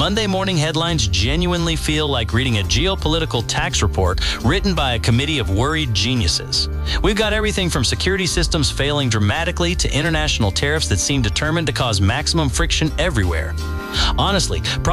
Monday morning headlines genuinely feel like reading a geopolitical tax report written by a committee of worried geniuses. We've got everything from security systems failing dramatically to international tariffs that seem determined to cause maximum friction everywhere. Honestly,